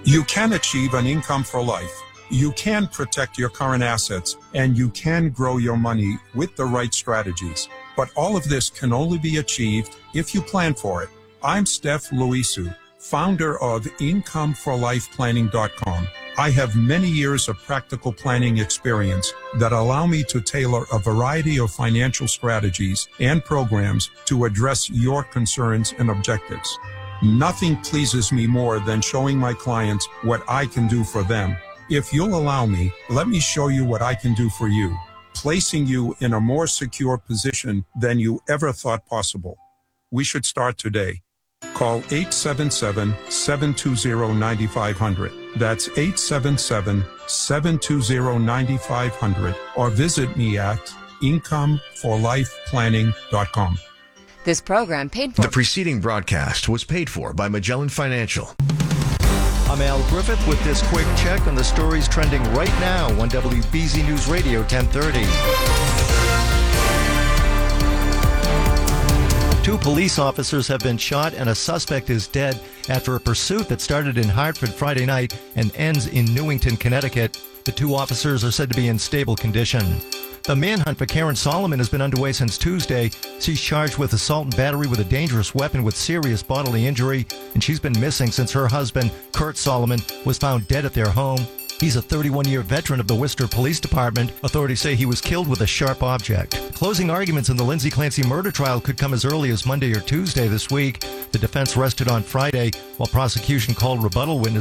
You can achieve an income for life. You can protect your current assets, and you can grow your money with the right strategies. But all of this can only be achieved if you plan for it. I'm Steph Luisu, founder of IncomeForLifePlanning.com. I have many years of practical planning experience that allow me to tailor a variety of financial strategies and programs to address your concerns and objectives. Nothing pleases me more than showing my clients what I can do for them. If you'll allow me, let me show you what I can do for you, placing you in a more secure position than you ever thought possible. We should start today. Call 877-720-9500. That's 877-720-9500. Or visit me at IncomeForLifePlanning.com. This program paid for. The preceding broadcast was paid for by Magellan Financial. I'm Al Griffith with this quick check on the stories trending right now on WBZ News Radio 1030. 2 police officers have been shot and a suspect is dead after a pursuit that started in Hartford Friday night and ends in Newington, Connecticut. The 2 officers are said to be in stable condition. The manhunt for Karen Solomon has been underway since Tuesday. She's charged with assault and battery with a dangerous weapon with serious bodily injury, and she's been missing since her husband, Kurt Solomon, was found dead at their home. He's a 31-year veteran of the Worcester Police Department. Authorities say he was killed with a sharp object. Closing arguments in the Lindsay Clancy murder trial could come as early as Monday or Tuesday this week. The defense rested on Friday, while prosecution called rebuttal witnesses